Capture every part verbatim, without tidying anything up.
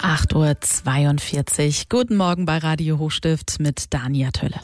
acht Uhr zweiundvierzig. Guten Morgen bei Radio Hochstift mit Dania Tölle.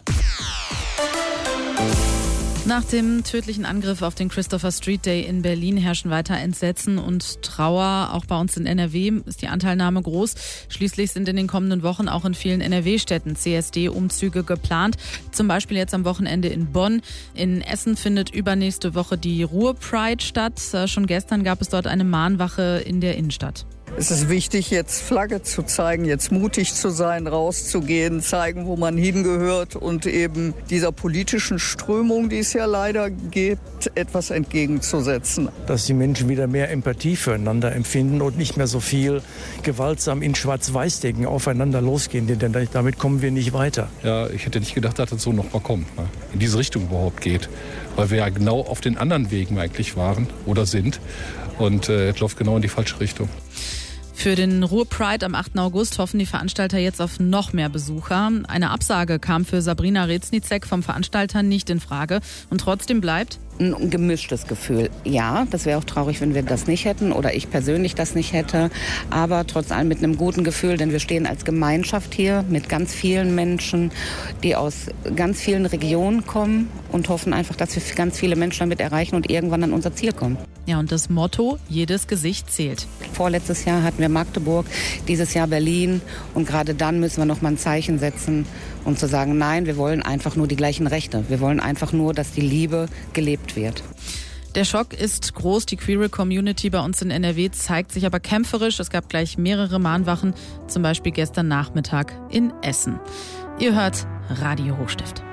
Nach dem tödlichen Angriff auf den Christopher Street Day in Berlin herrschen weiter Entsetzen und Trauer. Auch bei uns in N R W ist die Anteilnahme groß. Schließlich sind in den kommenden Wochen auch in vielen N R W-Städten C S D-Umzüge geplant. Zum Beispiel jetzt am Wochenende in Bonn. In Essen findet übernächste Woche die Ruhr-Pride statt. Schon gestern gab es dort eine Mahnwache in der Innenstadt. Es ist wichtig, jetzt Flagge zu zeigen, jetzt mutig zu sein, rauszugehen, zeigen, wo man hingehört und eben dieser politischen Strömung, die es ja leider gibt, etwas entgegenzusetzen. Dass die Menschen wieder mehr Empathie füreinander empfinden und nicht mehr so viel gewaltsam in Schwarz-Weiß-Denken aufeinander losgehen, denn damit kommen wir nicht weiter. Ja, ich hätte nicht gedacht, dass das so noch mal kommt, ne? In diese Richtung überhaupt geht, weil wir ja genau auf den anderen Wegen eigentlich waren oder sind und äh, es läuft genau in die falsche Richtung. Für den Ruhr-Pride am achten August hoffen die Veranstalter jetzt auf noch mehr Besucher. Eine Absage kam für Sabrina Reznicek vom Veranstalter nicht in Frage. Und trotzdem bleibt ein gemischtes Gefühl. Ja, das wäre auch traurig, wenn wir das nicht hätten oder ich persönlich das nicht hätte. Aber trotz allem mit einem guten Gefühl, denn wir stehen als Gemeinschaft hier mit ganz vielen Menschen, die aus ganz vielen Regionen kommen und hoffen einfach, dass wir ganz viele Menschen damit erreichen und irgendwann an unser Ziel kommen. Ja, und das Motto, jedes Gesicht zählt. Vorletztes Jahr hatten wir Magdeburg, dieses Jahr Berlin. Und gerade dann müssen wir noch mal ein Zeichen setzen, um zu sagen, nein, wir wollen einfach nur die gleichen Rechte. Wir wollen einfach nur, dass die Liebe gelebt wird. Der Schock ist groß. Die queere Community bei uns in N R W zeigt sich aber kämpferisch. Es gab gleich mehrere Mahnwachen, zum Beispiel gestern Nachmittag in Essen. Ihr hört Radio Hochstift.